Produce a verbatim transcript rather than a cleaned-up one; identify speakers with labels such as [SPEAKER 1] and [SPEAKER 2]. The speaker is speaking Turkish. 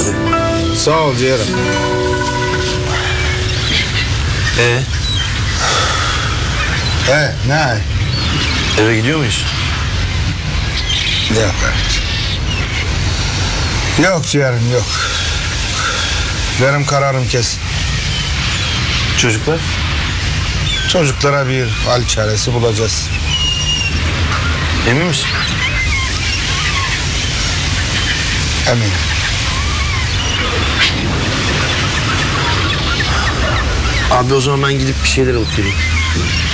[SPEAKER 1] olsun.
[SPEAKER 2] Sağ ol ciğerim.
[SPEAKER 1] Ee,
[SPEAKER 2] He ne?
[SPEAKER 1] eve gidiyor muyuz?
[SPEAKER 2] Yok be. Yok ciğerim yok. Benim kararım kesin.
[SPEAKER 1] Çocuklar?
[SPEAKER 2] Çocuklara bir hal çaresi bulacağız.
[SPEAKER 1] Emin misin?
[SPEAKER 2] Eminim.
[SPEAKER 1] Abi o zaman ben gidip bir şeyler alıp geleyim.